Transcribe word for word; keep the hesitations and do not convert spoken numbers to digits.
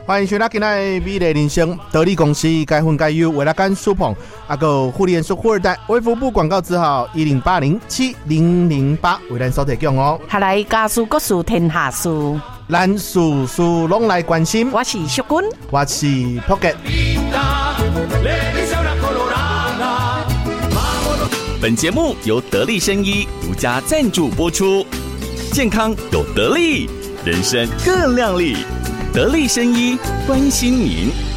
欢迎收听今天的美丽人生，得力公司该分该优，为了干舒捧，阿个互联速富二代，微服部广告字号一零八零七零零八，为咱所提供哦。 下来家事国事天下事， 咱事事拢来关心。 我是淑君， 我是 Pocket。 本节目由得力生医独家赞助播出，健康有得力，人生更亮丽。得力生医关心您。